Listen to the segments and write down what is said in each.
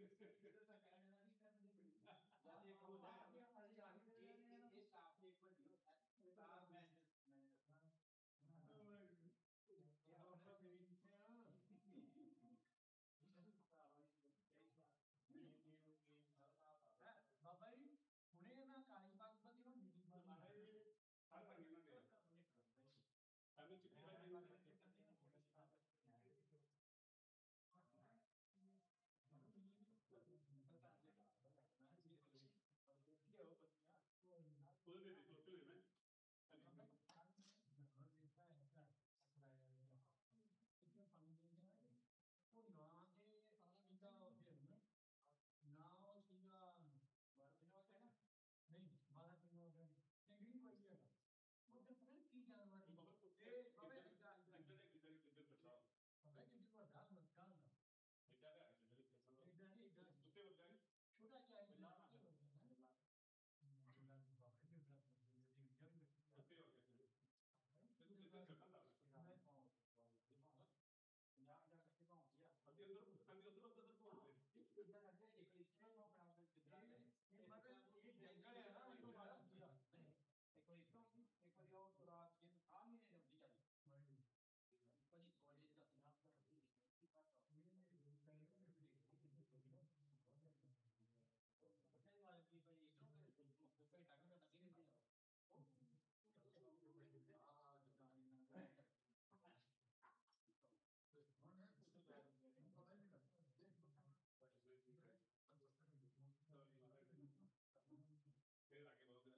ਬਾਬਾ ਜੀ ਹੁਣੇ ਨਾ ਕਾਲੀ ਬਾਗਪਤੀ ਨੂੰ ਨੀਲੀ ਬਾਗਪਤੀ ਹਰ ਬੰਦੇ ਨਾਲ ਐਵੇਂ ਚਿੱਟੀ ਵਾਲੀ ਉਹਦੇ ਵਿੱਚ ਲੋਕ ਲੈ ਮੈਂ ਉਹ ਨਾਂ ਤੇ ਸਾਰਾ ਕੀਤਾ ਉਹਦੇ ਨਾ ਉਹ ਸੀਗਾ ਨਹੀਂ ਬਾਲਾ ਕਿੰਨਾ ਹੋ ਗਿਆ ਚੰਗੀ ਕੋਈ ਹੈ ਉਹ ਤੇ ਪਤਾ ਕੀ ਜਾਨਵਰ ਇਹ ਬਾਬੇ ਕਿੱਧਰ ਬੱਚਾ ਬਾਬੇ ਜਿੱਦ ਕੋ ਦਾਲ ਮਤ ਕਰਨਾ ਇੱਦਾਂ ਹੈ ਇਦਾਂ ਉੱਤੇ ਵੱਡਾ ਛੋਟਾ ਜਿਹਾ ਹੈ ਨਾ ਉੱਤੇ ਹੋ ਗਿਆ फिर आगे बढ़ो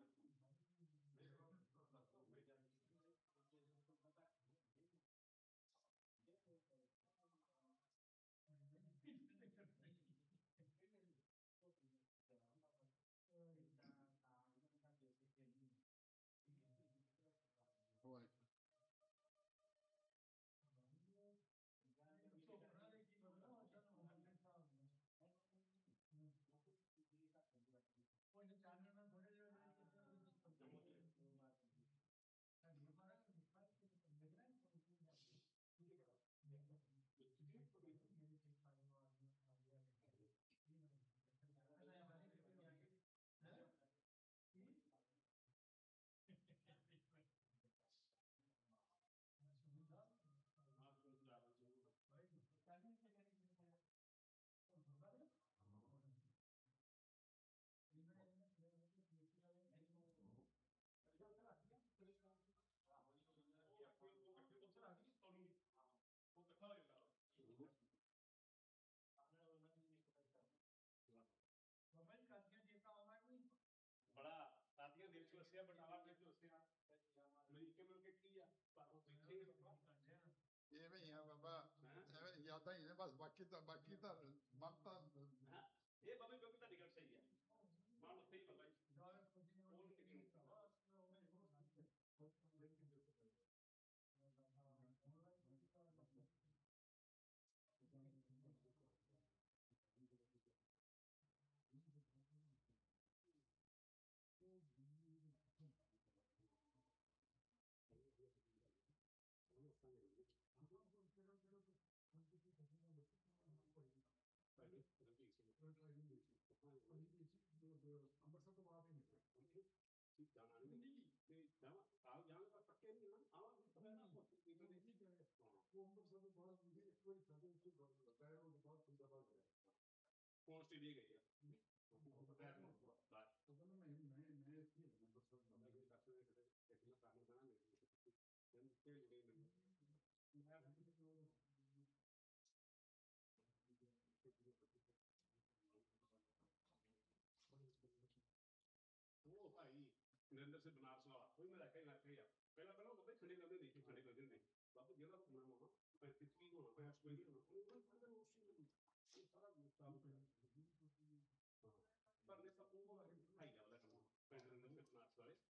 बड़ा साथियों दिल से वसिया बटावा पे तो वसिया मिलके मिलके की आ पारो पीछे ਇਹ ਵੀ ਆ ਬਾਬਾ ਐਵੇਂ ਯਾਦਾਂ ਹੀ ਨੇ ਬਸ ਬਾਕੀ ਤਾਂ ਮਨ ਤਾਂ ਇਹ ਬਾਬੇ ਕਿਉਂਕਿ ਤੁਹਾਡੀ ਗੱਲ ਸਹੀ ਹੈ ਮਨ ਉੱਥੇ ਹੀ ਬਾਬਾ ਜੀ ਅੰਮ੍ਰਿਤਸਰ ਤੋਂ ਬਾਅਦ ਹੀ ਨਿਕਲੇ ਜਾਣਾ ਨਹੀਂ ਤੇ ਜਾਵਾਂ ਆਪ ਜਾਵਾਂਗੇ ਪਰ ਪੱਕੇ ਨਹੀਂ ਨਾ ਆਵਾਂਗੇ ਤਾਂ ਨਾ ਉਹ ਅੰਮ੍ਰਿਤਸਰ ਤੋਂ ਬਾਅਦ ਵੀ ਇੱਕ ਵਾਰੀ ਸਾਡੇ ਉੱਤੇ ਲਗਾਇਆ ਉਹ ਬਹੁਤ ਸੁੰਦਰ ਬਾਤ ਹੈ ਕੌਣ ਆਸਟ੍ਰੇਲੀਆ ਗਈ ਆ ਉਹ ਕਹਿੰਦਾ ਮੈਂ ਇੱਥੇ ਅੰਮ੍ਰਿਤਸਰ ਦਾ ਮੈਂ ਕਾਸੇ ਦੇ ਕਿਤੇ ਕੰਮ ਕਰਨਾ ਨਹੀਂ ਤੇ ਉਹ ਭਾਈ ਨਰਿੰਦਰ ਸਿੰਘ ਬਨਾਰਸ ਵਾਲਾ ਕੋਈ ਮੇਰਾ ਕਹਿ ਲੱਗੇ ਆ ਪਹਿਲਾਂ ਉਹ ਖੜੇ ਕਰਦੇ ਦੇਖੇ ਖੜੇ ਕਰਦੇ ਨੇ ਬਾਪੂ ਜਿਹੜਾ ਘੁੰਮਣਾ ਹੋਣਾ ਮੈਂ ਕਿੱਥੇ ਹੋਣਾ ਮੈਂ ਆਸਟ੍ਰੇਲੀਆ ਹੋਣਾ ਇਹ ਸਾਰਾ ਮੁਕਾਮ ਪਰ ਨੇ ਸਭ ਨੂੰ ਹਾਈ ਲੈਵਲ ਦਾ ਕੰਮ ਪਿੰਡ ਦੇ ਬਨਾਰਸ ਵਾਲੇ